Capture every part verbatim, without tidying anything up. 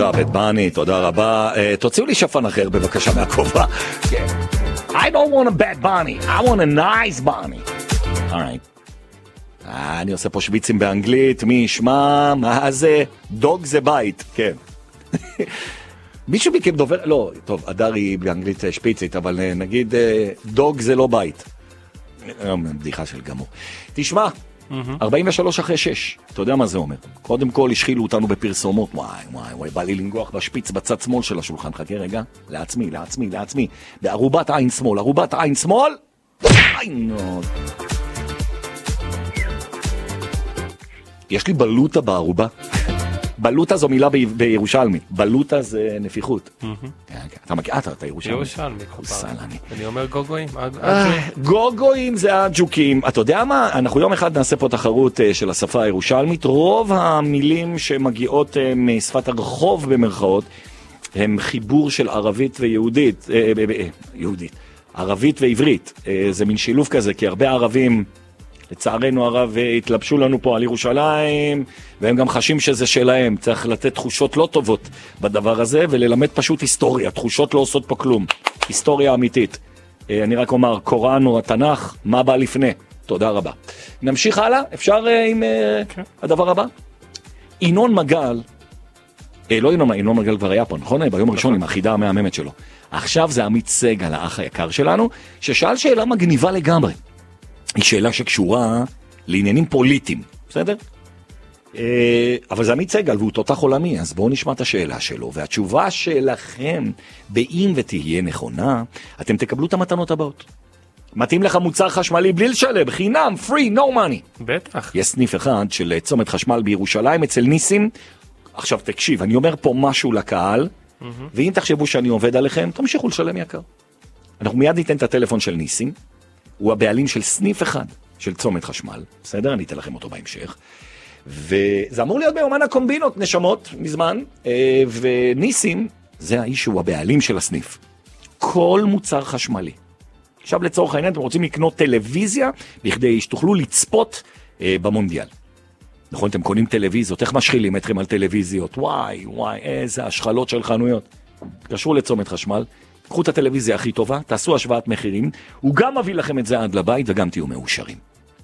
תודה, בית בני, תודה רבה. תוציאו לי שפן אחר בבקשה מהכובע. I don't want a bad bunny, I want a nice bunny. alright. אני עושה פה שוויצים באנגלית, מי ישמע, מה זה? דוג זה בית, כן. מישהו מכם דובר, לא, טוב, אדר היא באנגלית שפיצית, אבל נגיד דוג זה לא בית. בדיחה של גמור. תשמע, ארבעים ושלוש אחרי שש, אתה יודע מה זה אומר? קודם כל השחילו אותנו בפרסומות, וואי וואי וואי, בא לי לנגוח בשפיץ בצד שמאל של השולחן, חכה רגע, לעצמי, לעצמי, לעצמי, בערובת עין שמאל, ערובת עין שמאל, עין עוד. יש לי בלוטה בערובה. בלוטה זו מילה בירושלמית. בלוטה זה נפיחות. אתה מכיר? אתה ירושלמי. ירושלמי. אני אומר גוגויים. גוגויים זה הג'וקים. אתה יודע מה? אנחנו יום אחד נעשה פה תחרות של השפה הירושלמית. רוב המילים שמגיעות משפת הרחוב במרכאות, הם חיבור של ערבית ויהודית. יהודית. ערבית ועברית. זה מין שילוב כזה, כי הרבה ערבים... לצערנו הרב התלבשו לנו פה על ירושלים, והם גם חשים שזה שלהם. צריך לתת תחושות לא טובות בדבר הזה, וללמד פשוט היסטוריה. תחושות לא עושות פה כלום. היסטוריה אמיתית. אני רק אומר, קוראן או התנ"ך, מה בא לפני? תודה רבה. נמשיך הלאה? אפשר עם okay. הדבר הבא? ינון מגל, לא ינון, ינון מגל כבר היה פה, נכון? ביום הראשון עם החידה המהממת שלו. עכשיו זה עמית סגל, האח היקר שלנו, ששאל שאלה מגניבה לגמרי. היא שאלה שקשורה לעניינים פוליטיים, בסדר? אבל זה עמית סגל והוא תותח עולמי, אז בואו נשמע את השאלה שלו, והתשובה שלכם, באם ותהיה נכונה, אתם תקבלו את המתנות הבאות. מתאים לך מוצר חשמלי בלי לשלם, חינם, free, no money. בטח. יש סניף אחד של צומת חשמל בירושלים אצל ניסים. עכשיו תקשיב, אני אומר פה משהו לקהל, mm-hmm. ואם תחשבו שאני עובד עליכם, תמשיכו לשלם יקר. אנחנו מיד ניתן את הטלפון של ניסים, הוא הבעלים של סניף אחד של צומת חשמל, בסדר? אני אתן לכם אותו בהמשך. וזה אמור להיות ביומן הקומבינות, נשמות, מזמן, וניסים, זה האיש שהוא הבעלים של הסניף. כל מוצר חשמלי. עכשיו לצורך העניין, אתם רוצים לקנות טלוויזיה, בכדי שתוכלו לצפות במונדיאל. נכון, אתם קונים טלוויזיות, איך משחילים אתכם על טלוויזיות? וואי, וואי, איזה השחלות של חנויות. קשרו לצומת חשמל, קחו את הטלוויזיה הכי טובה, תעשו השוואת מחירים, הוא גם מביא לכם את זה עד לבית וגם תהיו מאושרים.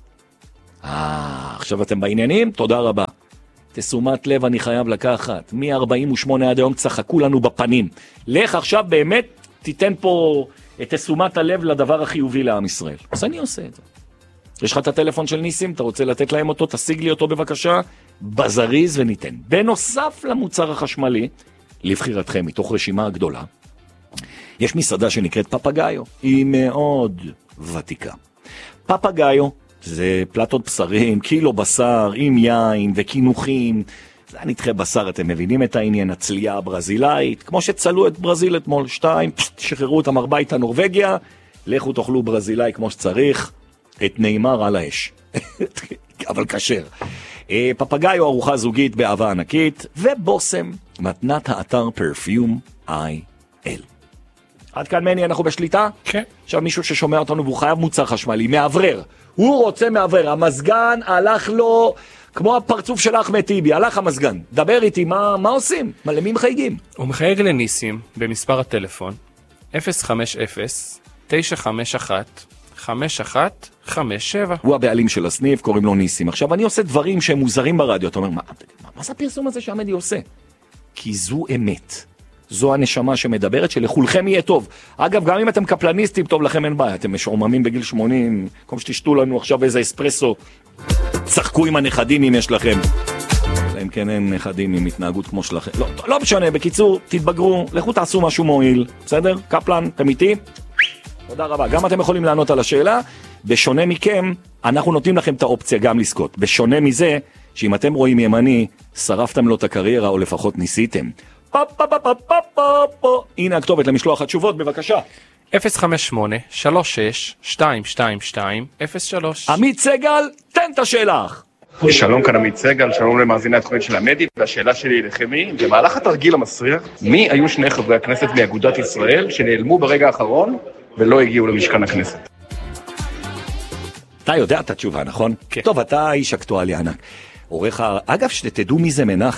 אה, עכשיו אתם בעניינים? תודה רבה. תשומת לב אני חייב לקחת. מ-ארבעים ושמונה עד היום צחקו לנו בפנים. לך עכשיו באמת תיתן פה את תשומת הלב לדבר החיובי לעם ישראל. אז אני עושה את זה. יש לך את הטלפון של ניסים, אתה רוצה לתת להם אותו, תשיג לי אותו בבקשה, בזריז וניתן. בנוסף למוצר החשמלי, לבחירתכם מתוך רשימה גדולה, יש מסעדה שנקראת פפגאיו, היא מאוד ותיקה. פפגאיו זה פלטות בשרים, קילו בשר עם יין וכינוחים, זה נתחי בשר, אתם מבינים את העניין, הצלייה הברזילאית, כמו שצלו את ברזיל אתמול, שתיים, פשט, שחררו אותם ארבעית הנורווגיה, לכו תאכלו ברזילאי כמו שצריך, את נאמר על האש, אבל כשר. פפגאיו ארוחה זוגית באהבה ענקית, ובוסם, מתנת האתר פרפיום איי אל. עד כאן מני, אנחנו בשליטה? כן. עכשיו מישהו ששומע אותנו והוא חייב מוצר חשמלי, מעברר. הוא רוצה מעברר, המסגן הלך לו כמו הפרצוף של אחמד טיבי, הלך המסגן. דבר איתי, מה, מה עושים? מה, למי מחייגים? הוא מחייג לניסים במספר הטלפון אפס חמש אפס תשע חמש אחת חמש אחת חמש שבע. הוא הבעלים של הסניף, קוראים לו ניסים. עכשיו אני עושה דברים שהם מוזרים ברדיו, אתה אומר, מה, מה, מה זה הפרסום הזה שעמדי עושה? כי זו אמת. זו הנשמה שמדברת, שלכולכם יהיה טוב. אגב, גם אם אתם קפלניסטים, טוב לכם אין בעיה. אתם משועממים בגיל שמונים, כמו שתשתו לנו עכשיו איזה אספרסו, צחקו עם הנכדים אם יש לכם. אם כן אין נכדים עם התנהגות כמו שלכם. לא, לא משנה, בקיצור, תתבגרו, לכו תעשו משהו מועיל, בסדר? קפלן, אתם איתי? תודה רבה. גם אתם יכולים לענות על השאלה. בשונה מכם, אנחנו נותנים לכם את האופציה גם לזכות. בשונה מזה, שאם אתם רואים ימני, שרפתם לו את הקריירה, או לפחות ניסיתם. הנה הכתובת למשלוח התשובות, בבקשה. אפס חמש שמונה שלוש שש שתיים שתיים שתיים אפס שלוש. עמית סגל, תן את השאלה. שלום, כאן עמית סגל, שלום למאזיני התוכנית של המדי, והשאלה שלי לכם היא, במהלך התרגיל המסריח, מי היו שני חברי הכנסת מאגודת ישראל שנעלמו ברגע האחרון ולא הגיעו למשכן הכנסת? אתה יודע את התשובה, נכון? כן. טוב, אתה איש אקטואלי ענק. עורך, אגב, שתדעו מי זה מנחם.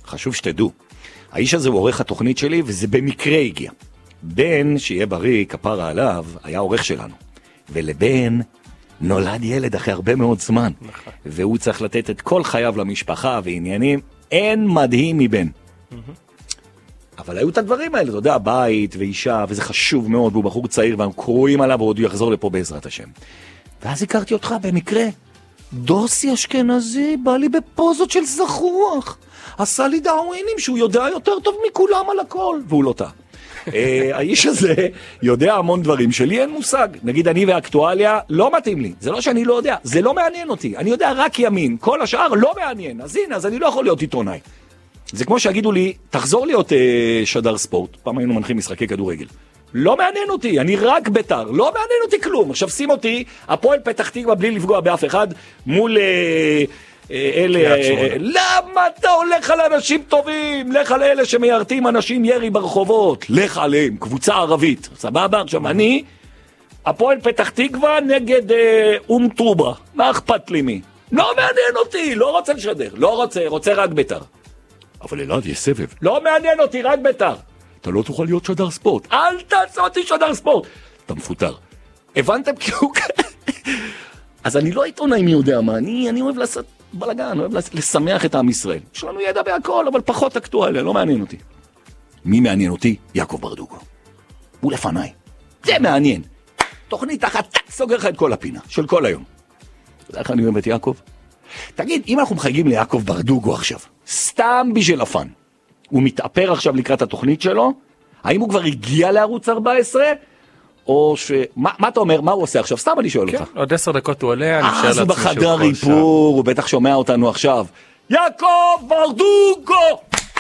חשוב שתדעו, האיש הזה הוא עורך התוכנית שלי, וזה במקרה הגיע. בן, שיהיה בריא, כפרה עליו, היה עורך שלנו. ולבן נולד ילד אחרי הרבה מאוד זמן. נכון. והוא צריך לתת את כל חייו למשפחה ועניינים. אין מדהים מבן. אבל היו את הדברים האלה, אתה יודע, בית ואישה, וזה חשוב מאוד, והוא בחור צעיר, ואנחנו קרואים עליו, ועוד הוא יחזור לפה בעזרת השם. ואז הכרתי אותך במקרה. דוסי אשכנזי בא לי בפוזות של זכוח. עשה לי דאווינים שהוא יודע יותר טוב מכולם על הכל, והוא לא טעה. האיש הזה יודע המון דברים שלי אין מושג. נגיד אני והאקטואליה לא מתאים לי, זה לא שאני לא יודע, זה לא מעניין אותי, אני יודע רק ימין, כל השאר לא מעניין, אז הנה, אז אני לא יכול להיות עיתונאי. זה כמו שיגידו לי, תחזור להיות אה, שדר ספורט, פעם היינו מנחים משחקי כדורגל, לא מעניין אותי, אני רק בית"ר, לא מעניין אותי כלום. עכשיו שים אותי, הפועל פתח תקווה בלי לפגוע באף אחד, מול אה, אלה, אה, למה אתה הולך על אנשים טובים? לך על אלה שמיירתים אנשים ירי ברחובות, לך עליהם, קבוצה ערבית, סבבה? עכשיו אני, הפועל פתח תקווה נגד אה, אום טרובה, מה אכפת לי מי? לא מעניין אותי, לא רוצה לשדר, לא רוצה, רוצה רק בית"ר. אבל אלעד יש סבב. לא מעניין אותי, רק בית"ר. אתה לא תוכל להיות שדר ספורט. אל תעשה אותי שדר ספורט. אתה מפוטר. הבנתם כאילו? אז אני לא עיתונאי מי יודע מה. אני, אני אוהב לעשות בלגן, אוהב לשמח את עם ישראל. יש לנו ידע בהכל, אבל פחות אקטואליה, לא מעניין אותי. מי מעניין אותי? יעקב ברדוגו. הוא לפניי. זה מעניין. תוכנית אחת, סוגר לך את כל הפינה, של כל היום. אתה יודע איך אני אוהב את יעקב? תגיד, אם אנחנו מחייגים ליעקב ברדוגו עכשיו, סתם בשביל הפן, הוא מתאפר עכשיו לקראת התוכנית שלו, האם הוא כבר הגיע לערוץ ארבע עשרה, או ש... מה, מה אתה אומר, מה הוא עושה עכשיו? סתם אני שואל כן, אותך. עוד עשר דקות הוא עולה, אני חושב לעצמי שהוא חושב. אז הוא בחדר איפור, הוא בטח שומע אותנו עכשיו. יעקב ברדוגו!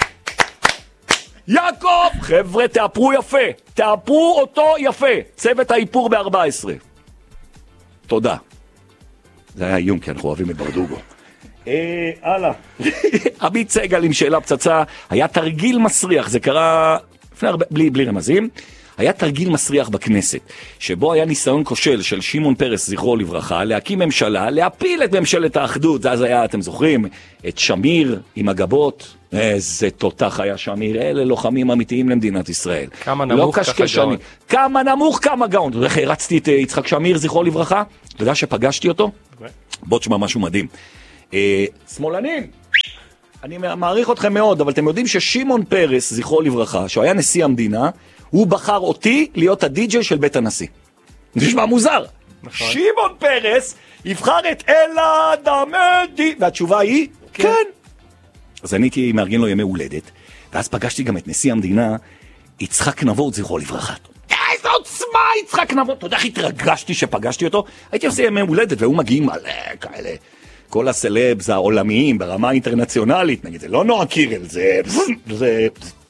יעקב! חבר'ה, תאפרו יפה, תאפרו אותו יפה, צוות האיפור ב-ארבע עשרה. תודה. זה היה איום, כי אנחנו אוהבים את ברדוגו. אה, הלאה. עמית סגל עם שאלה פצצה, היה תרגיל מסריח, זה קרה לפני הרבה, בלי, בלי רמזים, היה תרגיל מסריח בכנסת, שבו היה ניסיון כושל של שמעון פרס, זכרו לברכה, להקים ממשלה, להפיל את ממשלת האחדות, אז היה, אתם זוכרים, את שמיר עם הגבות, איזה תותח היה שמיר, אלה לוחמים אמיתיים למדינת ישראל. כמה נמוך, לא ככה גאון. כמה נמוך, כמה גאון. אתה יודע, הרצתי את יצחק שמיר, זכרו לברכה, אתה יודע שפגשתי אותו? בוא תשמע משהו מדהים. אה, שמאלנים, אני מעריך אתכם מאוד, אבל אתם יודעים ששמעון פרס, זכרו לברכה, שהוא היה נשיא המדינה, הוא בחר אותי להיות הדי-ג'יי של בית הנשיא. זה נשמע מוזר. נכון. שמעון פרס יבחר את אלעד עמדי, והתשובה היא, כן. כן. אז אני הייתי מארגן לו ימי הולדת, ואז פגשתי גם את נשיא המדינה, יצחק נבות, זכרו לברכה. איזה עוצמה יצחק נבות, אתה יודע איך התרגשתי שפגשתי אותו? הייתי עושה ימי הולדת, והוא מגיעים מלא כאלה, כל הסלבס העולמיים ברמה אינטרנציונלית, נגיד, זה לא נועה קירל, זה... זה...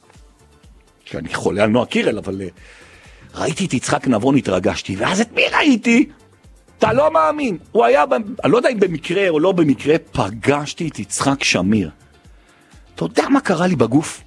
שאני חולה על נועה קירל, אבל ראיתי את יצחק נבון, התרגשתי, ואז את מי ראיתי? אתה לא מאמין, הוא היה, אני לא יודע אם במקרה או לא במקרה, פגשתי את יצחק שמיר. אתה יודע מה קרה לי בגוף?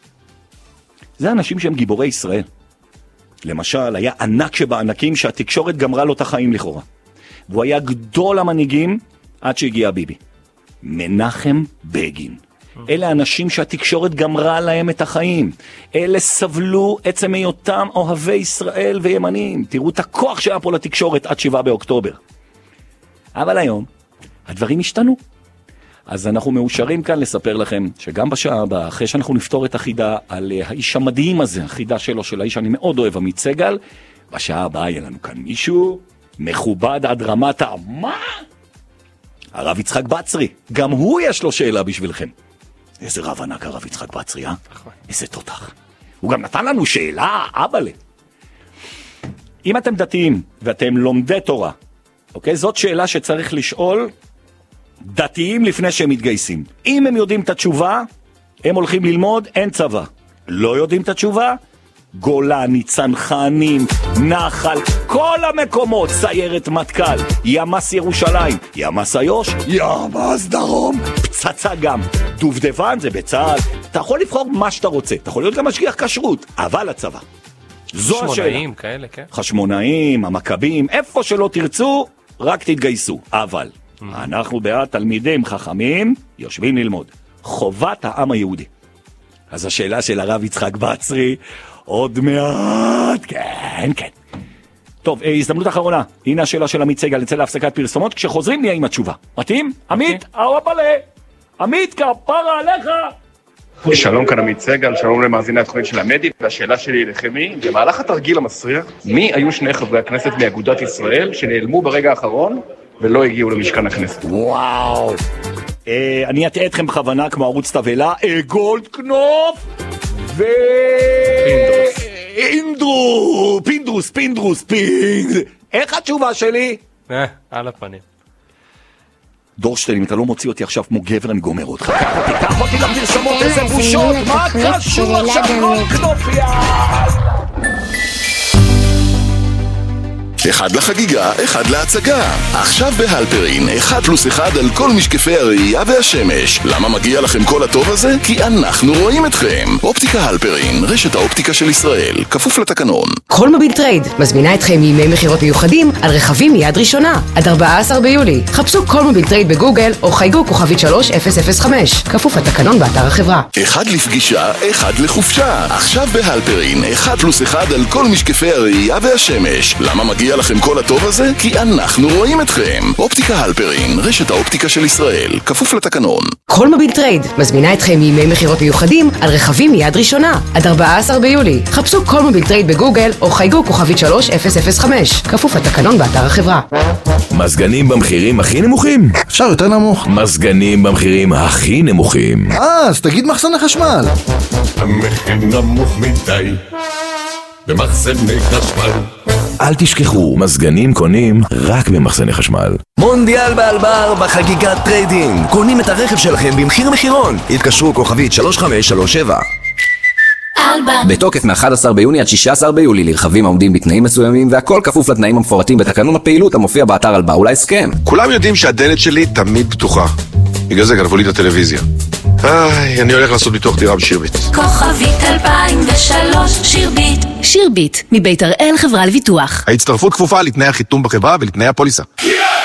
זה אנשים שהם גיבורי ישראל. למשל, היה ענק שבענקים שהתקשורת גמרה לו את החיים לכאורה. והוא היה גדול המנהיגים עד שהגיע ביבי. מנחם בגין. אלה אנשים שהתקשורת גמרה להם את החיים. אלה סבלו עצם היותם אוהבי ישראל וימנים. תראו את הכוח שהיה פה לתקשורת עד שבעה באוקטובר. אבל היום, הדברים השתנו. אז אנחנו מאושרים כאן לספר לכם שגם בשעה הבאה, אחרי שאנחנו נפתור את החידה על האיש המדהים הזה, החידה שלו, של האיש שאני מאוד אוהב, עמית סגל, בשעה הבאה יהיה לנו כאן מישהו מכובד עד רמת ה... מה? הרב יצחק בצרי, גם הוא יש לו שאלה בשבילכם. איזה רב ענק הרב יצחק בצרי, אה? איזה תותח. הוא גם נתן לנו שאלה, אבאלה. אם אתם דתיים ואתם לומדי תורה, אוקיי? זאת שאלה שצריך לשאול דתיים לפני שהם מתגייסים. אם הם יודעים את התשובה, הם הולכים ללמוד, אין צבא. לא יודעים את התשובה, גולני, צנחנים, נחל, כל המקומות, סיירת מטכ"ל, ימ"ס ירושלים, ימ"ס איו"ש, ימ"ס דרום, פצצה גם, דובדבן זה בצה"ל, אתה יכול לבחור מה שאתה רוצה, אתה יכול להיות גם משגיח כשרות, אבל הצבא. זו השאלה. חשמונאים כאלה, כן? חשמונאים, המכבים, איפה שלא תרצו, רק תתגייסו, אבל אנחנו בעד תלמידים חכמים, יושבים ללמוד. חובת העם היהודי. אז השאלה של הרב יצחק בצרי, עוד מעט, כן, כן. טוב, הזדמנות אחרונה. הנה השאלה של עמית סגל, נצא להפסקת פרסומות, כשחוזרים נהיה עם התשובה. מתאים? עמית, אהובלה. עמית, כפרה עליך. שלום, כאן עמית סגל, שלום למאזיני התוכנית של המדי, והשאלה שלי אליכם היא, במהלך התרגיל המסריח, מי היו שני חברי הכנסת מאגודת ישראל שנעלמו ברגע האחרון ולא הגיעו למשכן הכנסת? וואו. אה, אני אטעה אתכם בכוונה כמו ערוץ תבלה, אה, גולדקנופ ו... פינדרוס. אינדרו, פינדרוס, פינדרוס, פינד. איך התשובה שלי? אה, על הפנים. דורשטיין, אם אתה לא מוציא אותי עכשיו כמו גבר, אני גומר אותך. קח אותי, קח אותי לפרסומות, איזה בושות, מה קשור עכשיו גולדקנופ, יאללה? אחד לחגיגה, אחד להצגה. עכשיו בהלפרין, אחד פלוס אחד על כל משקפי הראייה והשמש. למה מגיע לכם כל הטוב הזה? כי אנחנו רואים אתכם. אופטיקה הלפרין, רשת האופטיקה של ישראל, כפוף לתקנון. כל מוביל טרייד מזמינה אתכם מימי מחירות מיוחדים על רכבים מיד ראשונה. עד ארבעה עשר ביולי. חפשו כל מוביל טרייד בגוגל או חייגו כוכבית שלוש אפס אפס חמש. כפוף לתקנון באתר החברה. אחד לפגישה, אחד לחופשה. עכשיו בהלפרין, אחד פלוס אחד על כל משקפי הראייה והשמש. למה מגיע לכם כל הטוב הזה? כי אנחנו רואים אתכם. אופטיקה הלפרין, רשת האופטיקה של ישראל, כפוף לתקנון. כל מוביל טרייד מזמינה אתכם מימי מחירות מיוחדים על רכבים מיד ראשונה. עד ארבעה עשר ביולי. חפשו כל מוביל טרייד בגוגל או חייגו כוכבית שלוש אפס אפס חמש. כפוף לתקנון באתר החברה. מזגנים במחירים הכי נמוכים? אפשר יותר נמוך. מזגנים במחירים הכי נמוכים. אה, אז תגיד מחסן החשמל. המחיר נמוך מדי במחסני חשמל. אל תשכחו, מזגנים קונים רק במחסני חשמל. מונדיאל באלבר בחגיגת טריידינג. קונים את הרכב שלכם במחיר מחירון. התקשרו כוכבית שלוש חמש שלוש שבע. בתוקף מ-אחד עשר ביוני עד שישה עשר ביולי לרכבים העומדים בתנאים מסוימים, והכל כפוף לתנאים המפורטים בתקנון הפעילות המופיע באתר אלבר ולהסכם. כולם יודעים שהדלת שלי תמיד פתוחה, בגלל זה גנבו לי את הטלוויזיה. איי, אני הולך לעשות ביטוח דירה בשירביט. כוכבית אלפיים ושלוש שירביט. שירביט, מבית הראל חברה לביטוח. ההצטרפות כפופה לתנאי החיתום בחברה ולתנאי הפוליסה.